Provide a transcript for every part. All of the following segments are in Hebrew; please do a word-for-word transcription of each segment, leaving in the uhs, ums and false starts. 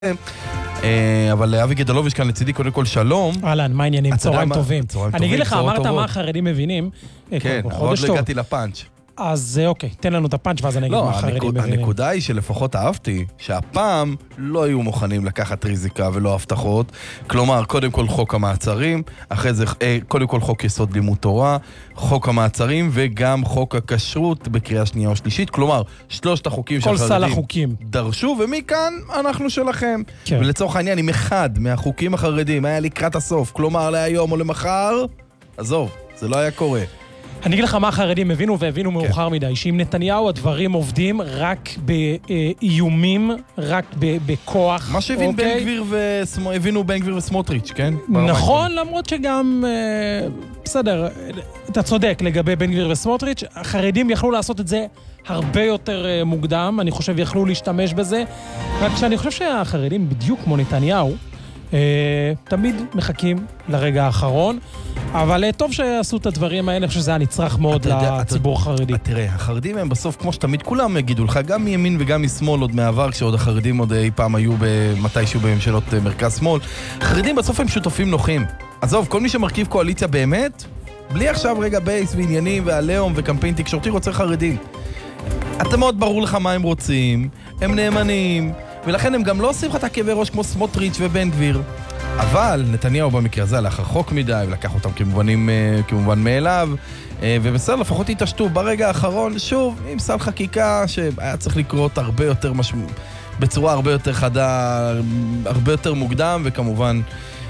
אבל אבי גדלוביץ' כאן לצידי, קודם כל שלום. אהלן, מה העניינים? צהריים טובים. אני אגיד לך, אמרת מה החרדים מבינים. כן, עוד לא הגעתי לפאנץ'. אז אוקיי, תן לנו את הפאנץ' ואז אני אגיד מה החרדים מבינים. הנקודה היא שלפחות אהבתי, שהפעם לא היו מוכנים לקחת ריזיקה ולא הבטחות. כלומר, קודם כל חוק המעצרים, אחרי זה קודם כל חוק יסוד לימוד תורה, חוק המעצרים וגם חוק הכשרות בקריאה שנייה או שלישית. כלומר, שלושת החוקים שהחרדים דרשו, ומכאן אנחנו שלכם. ולצורך העניין, עם אחד מהחוקים החרדים היה לקראת הסוף, כלומר להיום או למחר, עזוב, זה לא היה קורה. אני אגיד לך מה החרדים הבינו והבינו מאוחר מדי, שעם נתניהו הדברים עובדים רק באיומים, רק בכוח. מה שהבין בן גביר והבינו בן גביר וסמוטריץ', כן? נכון, למרות שגם, בסדר, אתה צודק לגבי בן גביר וסמוטריץ', החרדים יכלו לעשות את זה הרבה יותר מוקדם, אני חושב יכלו להשתמש בזה, רק שאני חושב שהחרדים בדיוק כמו נתניהו, תמיד מחכים לרגע האחרון, אבל טוב שעשו את הדברים האלה, אני חושב שזה היה נצרך מאוד לציבור החרדי. תראה, החרדים הם בסוף, כמו שתמיד כולם יגידו לך, גם מימין וגם משמאל עוד מעבר, כשעוד החרדים עוד אי פעם היו מתישהו בממשלות מרכז-שמאל, החרדים בסוף הם שותפים נוחים. עזוב, כל מי שמרכיב קואליציה באמת, בלי עכשיו רגע בייס ועניינים והלאום וקמפיין תקשורתי, רוצה חרדים. אתה מאוד ברור לך מה הם רוצים, הם נאמנים, ולכן הם גם לא עושים לך את הכאבי ראש כמו סמוטריץ' ובן גביר. אבל נתניהו במקרה הזה הלך רחוק מדי, ולקח אותם כמובנים, כמובן מאליו, ובסדר, לפחות התעשתו ברגע האחרון, שוב, עם סל חקיקה שהיה צריך לקרות הרבה יותר משמע, בצורה הרבה יותר חדה, הרבה יותר מוקדם, וכמובן,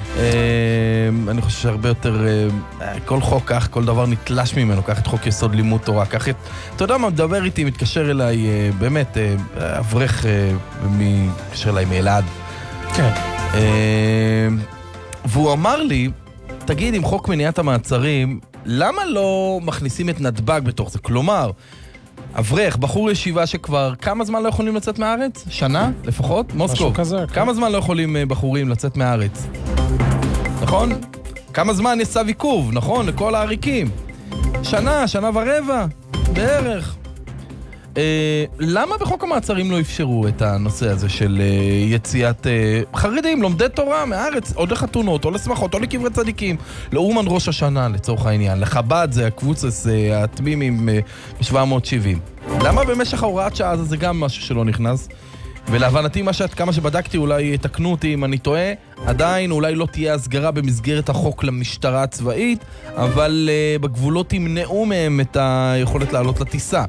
אני חושב שהרבה יותר, כל חוק כך, כל דבר נתלש ממנו, קח את חוק יסוד לימוד תורה, קח את, אתה יודע מה, מדבר איתי, מתקשר אליי, באמת, אברך, מתקשר אליי מאלעד. כן. והוא אמר לי, תגיד, עם חוק מניעת המעצרים, למה לא מכניסים את נתב"ג בתוך זה? כלומר, אברך, בחור ישיבה שכבר כמה זמן לא יכולים לצאת מהארץ? שנה לפחות? מוסקו. כמה זמן לא יכולים בחורים לצאת מהארץ? נכון? כמה זמן יש צו עיכוב, נכון? לכל העריקים. שנה, שנה ורבע, בערך. אה, למה בחוק המעצרים לא אפשרו את הנושא הזה של אה, יציאת אה, חרדים, לומדי תורה מהארץ, או לחתונות, או לשמחות, או לקברי צדיקים, לאומן ראש השנה לצורך העניין, לחב"ד זה הקבוצס אה, התמימים אה, ב-שבע מאות שבעים. למה במשך ההוראת שעה הזה זה גם משהו שלא נכנס? ולהבנתי מה שאת, כמה שבדקתי, אולי תקנו אותי אם אני טועה, עדיין אולי לא תהיה הסגרה במסגרת החוק למשטרה הצבאית, אבל uh, בגבולות ימנעו מהם את היכולת לעלות לטיסה.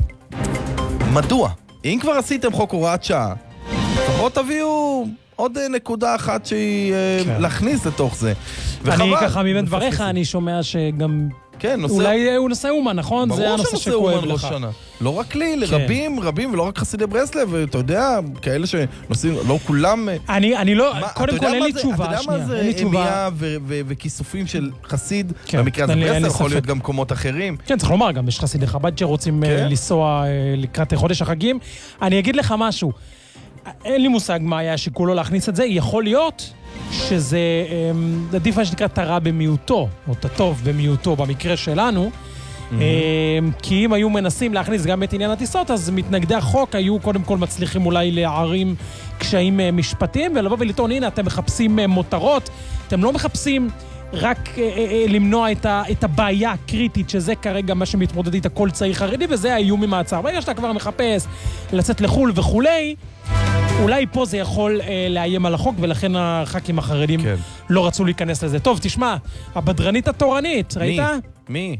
מדוע? אם כבר עשיתם חוק הוראת שעה, לפחות תביאו עוד נקודה אחת שהיא uh, כן. להכניס לתוך זה. אני ככה מבין דבריך, אני שומע שגם... כן, נושא... אולי הוא נושא אומן, נכון? ברור זה הנושא שכואב לך. שנה. לא רק לי, לרבים, כן. רבים, ולא רק חסידי ברסלב, ואתה יודע, כאלה שנושאים, לא כולם... אני, אני לא, מה, קודם כל אין לי תשובה, אתה יודע מה זה אמייה וכיסופים של חסיד? כן. במקרה הזה ברסלב יכול להיות גם מקומות אחרים. כן, צריך לומר, גם יש חסידי חב"ד שרוצים כן? לנסוע לקראת חודש החגים. אני אגיד לך משהו, אין לי מושג מה היה השיקול לא להכניס את זה, יכול להיות... שזה עדיף מה שנקרא תרה במיעוטו, או תטוב במיעוטו במקרה שלנו, mm-hmm. כי אם היו מנסים להכניס גם את עניין הטיסות, אז מתנגדי החוק היו קודם כל מצליחים אולי להערים קשיים משפטיים, ולבוא ולטעון, הנה, אתם מחפשים מותרות, אתם לא מחפשים רק למנוע את, ה, את הבעיה הקריטית, שזה כרגע מה שמתמודד איתה כל צעיר חרדי, וזה האיום ממעצר. ברגע שאתה כבר מחפש לצאת לחול וכולי, אולי פה זה יכול אה, לאיים על החוק, ולכן הח"כים החרדים כן. לא רצו להיכנס לזה. טוב, תשמע, הבדרנית התורנית, ראית? מי? מי?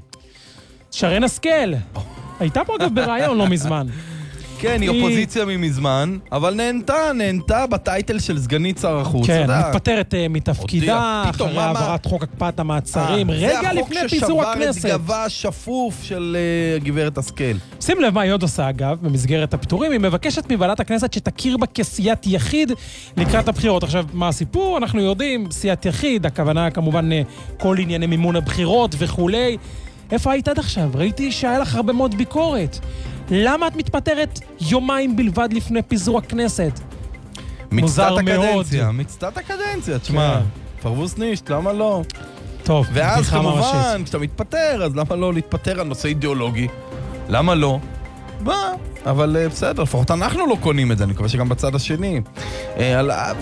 שרן השכל. הייתה פה אגב ברעיון לא מזמן. כן, היא אופוזיציה ממזמן, אבל נהנתה, נהנתה בטייטל של סגנית שר החוץ. כן, מתפטרת מתפקידה, אחרי העברת חוק הקפאת המעצרים, רגע לפני פיזור הכנסת. זה החוק ששבר את גבה שפוף של גברת השכל. שים לב מה היא עוד עושה, אגב, במסגרת הפיטורים, היא מבקשת מוועדת הכנסת שתכיר בה כסיעת יחיד לקראת הבחירות. עכשיו, מה הסיפור? אנחנו יודעים, סיעת יחיד, הכוונה כמובן כל ענייני מימון הבחירות וכולי. איפה היית עד עכשיו? ראיתי שהיה לך הרבה מאוד ביקורת. למה את מתפטרת יומיים בלבד לפני פיזור הכנסת? מוזר מאוד. מצטת הקדנציה, תשמע, פרבוס נישט, למה לא? טוב, ואז כמובן, כשאתה מתפטר, אז למה לא להתפטר על נושא אידיאולוגי? למה לא? מה? אבל בסדר, לפחות אנחנו לא קונים את זה, אני מקווה שגם בצד השני.